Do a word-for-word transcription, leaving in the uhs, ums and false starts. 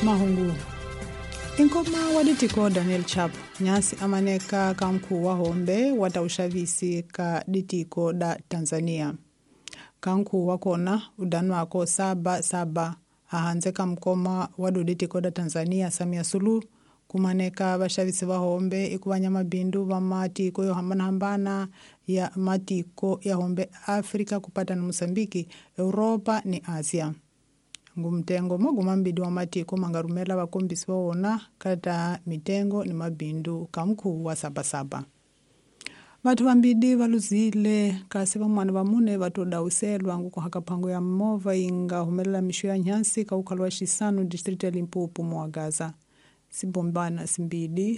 mahungu inkoma waditiko Daniel Chap nyasi amaneka kamkuu wa hombe wataushavisi ka ditiko da Tanzania kamkuu wakona udanu wako saba saba ahanze kamkoma wadu ditiko da Tanzania Samia Suluhu kumaneka bashavisi wa hombe ikubanya mabindu wa matiko yo hambana hambana ya matiko ya hombe Afrika kupata na Mosambiki, Europa ni Asia. Ngumtengo mogumambidi wa matiko mangarumela wakumbisi waona kata mitengo ni mabindu kamkuu wa saba saba. Watu wambidi waluzile kasi wa mwana wa mune watu dauselu wangu kuhaka pango ya mova inga humela mishu ya nyansi kaukalwa shisanu distriti ya Limpopo Mwagaza. Sibombana simbidi